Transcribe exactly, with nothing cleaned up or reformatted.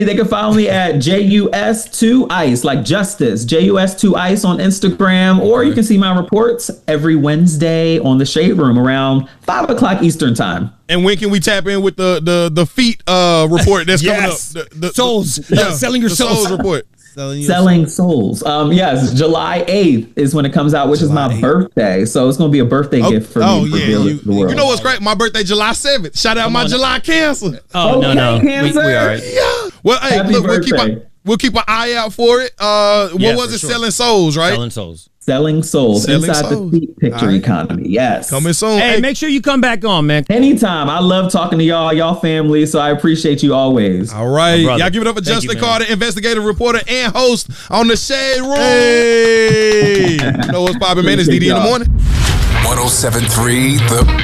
They can follow me at J U S two Ice, like Justice, J U S two Ice on Instagram, or you can see my reports every Wednesday on the Shade Room around five o'clock Eastern time. And when can we tap in with the the the feet uh report that's yes. coming up? The, the, souls, the, yeah, uh, selling your the souls. souls report. Selling, Selling souls. souls. Um, yes, July eighth is when it comes out, which July is my eighth. Birthday. So it's going to be a birthday oh, gift for oh, me. Oh, yeah. You, you know what's great? My birthday, July seventh. Shout out Come my July it. Cancer. Oh, okay, no, no. Cancer. We, we are right. Yeah. Well, hey, Happy look, we'll keep, birthday. a, we'll keep an eye out for it. Uh, what yeah, was it? Sure. Selling Souls, right? Selling Souls. Selling souls Selling inside souls. the seat picture right. economy. Yes. Coming soon. Hey, hey, make sure you come back on, man. Anytime. I love talking to y'all, y'all family. So I appreciate you always. All right. Y'all give it up for Thank Justin you, Carter, investigative reporter and host on the Shade Room. Hey. You know what's poppin', man? It's D D in the morning. one oh seven point three The